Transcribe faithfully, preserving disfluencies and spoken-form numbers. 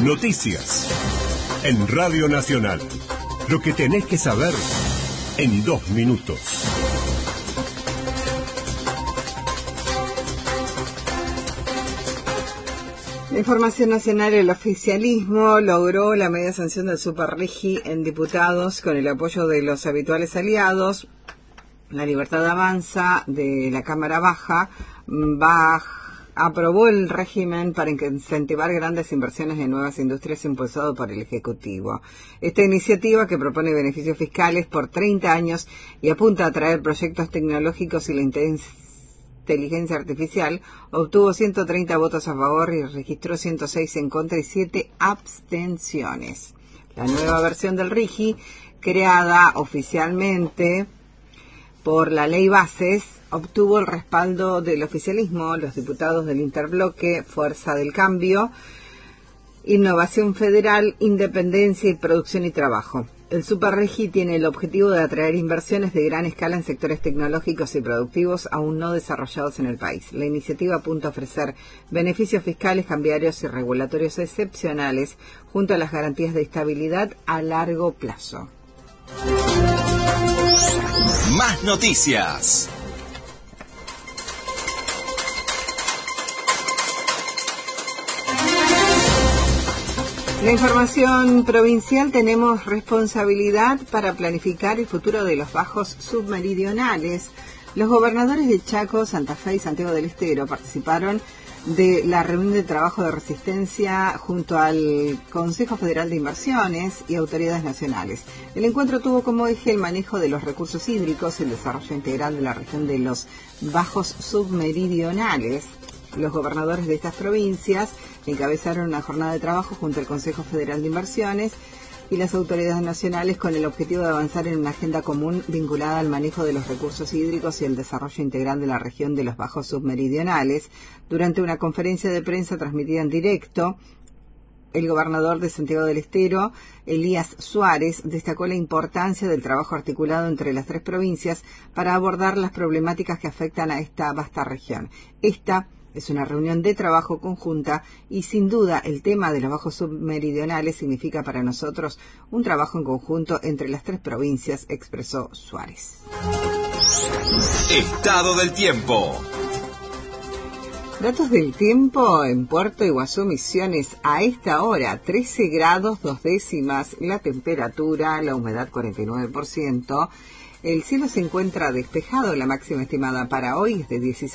Noticias. En Radio Nacional. Lo que tenés que saber en dos minutos. La información nacional, el oficialismo logró la media sanción del Superrigi en diputados con el apoyo de los habituales aliados. La Libertad Avanza de la Cámara Baja va, aprobó el régimen para incentivar grandes inversiones en nuevas industrias impulsado por el Ejecutivo. Esta iniciativa, que propone beneficios fiscales por treinta años y apunta a traer proyectos tecnológicos y la inteligencia artificial, obtuvo ciento treinta votos a favor y registró ciento seis en contra y siete abstenciones. La nueva versión del Rigi, creada oficialmente por la Ley Bases, obtuvo el respaldo del oficialismo, los diputados del Interbloque, Fuerza del Cambio, Innovación Federal, Independencia y Producción y Trabajo. El Superrigi tiene el objetivo de atraer inversiones de gran escala en sectores tecnológicos y productivos aún no desarrollados en el país. La iniciativa apunta a ofrecer beneficios fiscales, cambiarios y regulatorios excepcionales, junto a las garantías de estabilidad a largo plazo. Más noticias. La información provincial: tenemos responsabilidad para planificar el futuro de los bajos submeridionales. Los gobernadores de Chaco, Santa Fe y Santiago del Estero participaron de la reunión de trabajo de resistencia junto al Consejo Federal de Inversiones y autoridades nacionales. El encuentro tuvo como eje el manejo de los recursos hídricos, el desarrollo integral de la región de los bajos submeridionales. Los gobernadores de estas provincias encabezaron una jornada de trabajo junto al Consejo Federal de Inversiones y las autoridades nacionales con el objetivo de avanzar en una agenda común vinculada al manejo de los recursos hídricos y el desarrollo integral de la región de los bajos submeridionales. Durante una conferencia de prensa transmitida en directo, el gobernador de Santiago del Estero, Elías Suárez, destacó la importancia del trabajo articulado entre las tres provincias para abordar las problemáticas que afectan a esta vasta región. Esta es una reunión de trabajo conjunta y sin duda el tema de los bajos submeridionales significa para nosotros un trabajo en conjunto entre las tres provincias, expresó Suárez. Estado del tiempo. Datos del tiempo en Puerto Iguazú, Misiones, a esta hora trece grados dos décimas, la temperatura, la humedad cuarenta y nueve por ciento, el cielo se encuentra despejado, la máxima estimada para hoy es de dieciséis